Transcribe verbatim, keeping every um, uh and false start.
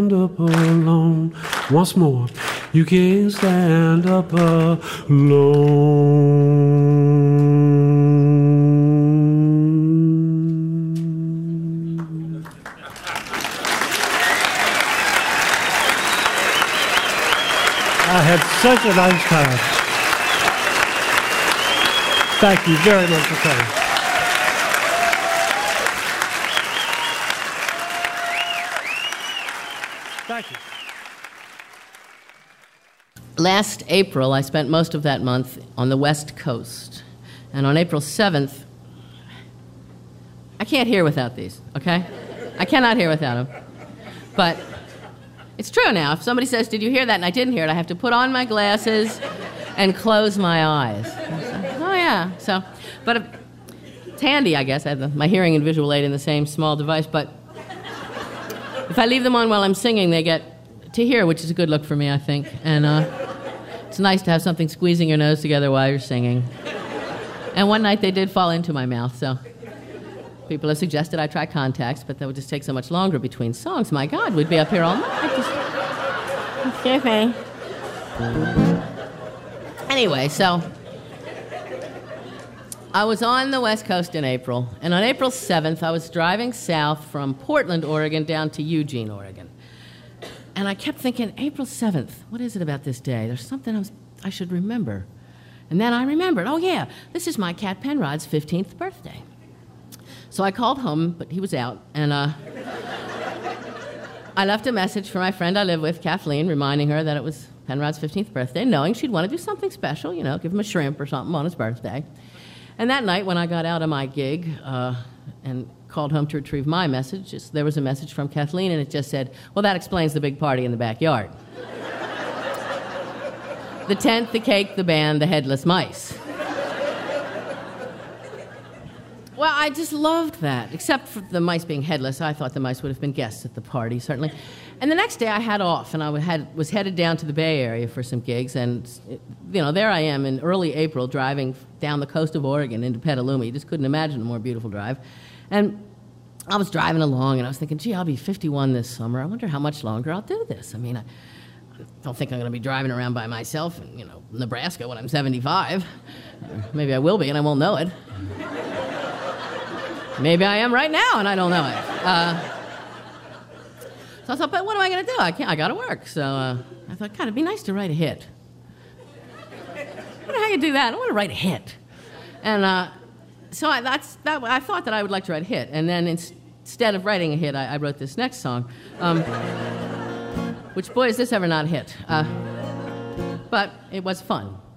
Stand up alone once more. You can't stand up alone. I had such a nice time. Thank you very much for coming. Thank you. Last April, I spent most of that month on the West Coast. And on April seventh, I can't hear without these, okay? I cannot hear without them. But it's true now. If somebody says, did you hear that? And I didn't hear it, I have to put on my glasses and close my eyes. So, oh, yeah. So, but uh, it's handy, I guess. I have the, my hearing and visual aid in the same small device. But if I leave them on while I'm singing, they get to hear, which is a good look for me, I think. And uh, it's nice to have something squeezing your nose together while you're singing. And one night they did fall into my mouth, so people have suggested I try contacts, but that would just take so much longer between songs. My God, we'd be up here all night. Just... Excuse me. Anyway, so I was on the West Coast in April, and on April seventh, I was driving south from Portland, Oregon, down to Eugene, Oregon. And I kept thinking, April seventh, what is it about this day? There's something I, was, I should remember. And then I remembered, oh yeah, this is my cat Penrod's fifteenth birthday. So I called home, but he was out, and uh, I left a message for my friend I live with, Kathleen, reminding her that it was Penrod's fifteenth birthday, knowing she'd want to do something special, you know, give him a shrimp or something on his birthday. And that night, when I got out of my gig uh, and called home to retrieve my message, just, there was a message from Kathleen, and it just said, well, that explains the big party in the backyard. The tent, the cake, the band, the headless mice. Well, I just loved that, except for the mice being headless. I thought the mice would have been guests at the party, certainly. And the next day I had off, and I had, was headed down to the Bay Area for some gigs, and, you know, there I am in early April driving down the coast of Oregon into Petaluma. You just couldn't imagine a more beautiful drive. And I was driving along, and I was thinking, gee, I'll be fifty-one this summer. I wonder how much longer I'll do this. I mean, I don't think I'm going to be driving around by myself in, you know, Nebraska when I'm seventy-five. Or maybe I will be, and I won't know it. Maybe I am right now, and I don't know it. Uh, so I thought, but what am I going to do? I can't. I got to work. So uh, I thought, God, it'd be nice to write a hit. I wonder how you do that. I want to write a hit. And uh, so I, that's that. I thought that I would like to write a hit, and then ins- instead of writing a hit, I, I wrote this next song. Um, which, boy, is this ever not a hit. Uh, but it was fun.